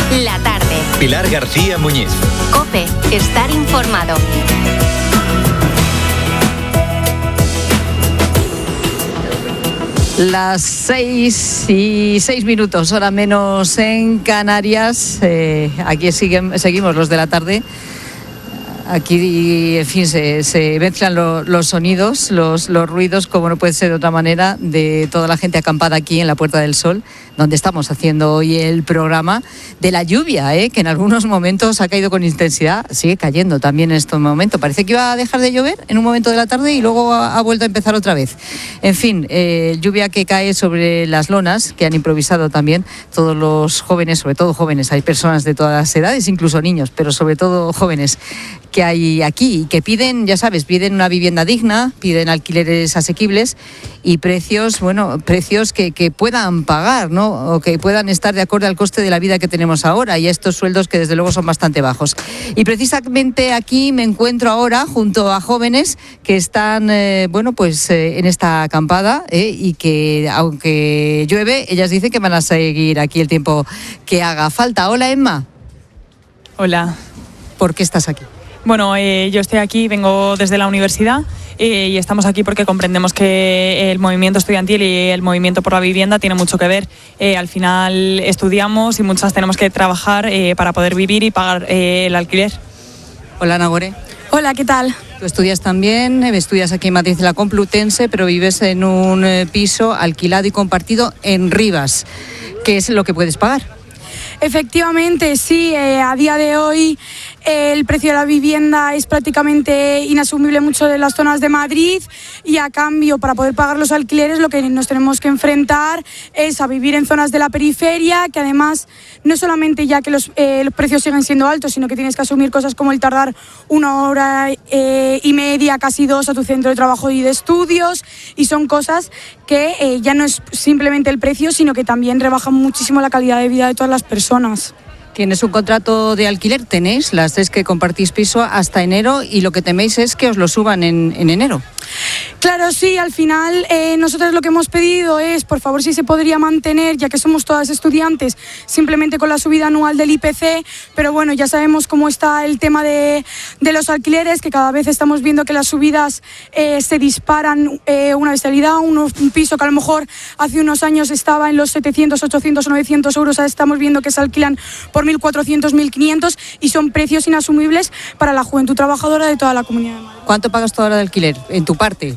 La tarde. Pilar García Muñiz. COPE. Estar informado. Las 6:06, hora menos en Canarias. Aquí seguimos los de la tarde. Aquí, en fin, se mezclan los sonidos, los ruidos, como no puede ser de otra manera, de toda la gente acampada aquí en la Puerta del Sol, donde estamos haciendo hoy el programa, de la lluvia, que en algunos momentos ha caído con intensidad, sigue cayendo también en estos momentos. Parece que iba a dejar de llover en un momento de la tarde y luego ha vuelto a empezar otra vez. En fin, lluvia que cae sobre las lonas, que han improvisado también todos los jóvenes, sobre todo jóvenes, hay personas de todas las edades, incluso niños, pero sobre todo jóvenes, que hay aquí, que piden, ya sabes, piden una vivienda digna, piden alquileres asequibles y precios que puedan pagar, ¿no? O que puedan estar de acuerdo al coste de la vida que tenemos ahora y a estos sueldos que desde luego son bastante bajos. Y precisamente aquí me encuentro ahora junto a jóvenes que están, en esta acampada y que, aunque llueve, ellas dicen que van a seguir aquí el tiempo que haga falta. Hola, Emma. Hola. ¿Por qué estás aquí? Bueno, yo estoy aquí, vengo desde la universidad y estamos aquí porque comprendemos que el movimiento estudiantil y el movimiento por la vivienda tiene mucho que ver. Al final estudiamos y muchas tenemos que trabajar para poder vivir y pagar el alquiler. Hola, Nagore. Hola, ¿qué tal? Tú estudias también, estudias aquí en Madrid, en la Complutense, pero vives en un piso alquilado y compartido en Rivas. ¿Qué es lo que puedes pagar? Efectivamente, sí, a día de hoy el precio de la vivienda es prácticamente inasumible en muchas de las zonas de Madrid y a cambio, para poder pagar los alquileres, lo que nos tenemos que enfrentar es a vivir en zonas de la periferia, que además no solamente ya que los precios siguen siendo altos, sino que tienes que asumir cosas como el tardar 1 hora y media, casi 2, a tu centro de trabajo y de estudios, y son cosas que ya no es simplemente el precio, sino que también rebajan muchísimo la calidad de vida de todas las personas. Tienes un contrato de alquiler, tenéis, las tres que compartís piso, hasta enero, y lo que teméis es que os lo suban en enero. Claro, sí, al final nosotros lo que hemos pedido es, por favor, si se podría mantener, ya que somos todas estudiantes, simplemente con la subida anual del IPC, pero bueno, ya sabemos cómo está el tema de los alquileres, que cada vez estamos viendo que las subidas se disparan, una bestialidad, un piso que a lo mejor hace unos años estaba en los 700, 800 o 900 euros, ahora estamos viendo que se alquilan por 1.400, 1.500 y son precios inasumibles para la juventud trabajadora de toda la Comunidad de Madrid. ¿Cuánto pagas tú ahora de alquiler en tu parte?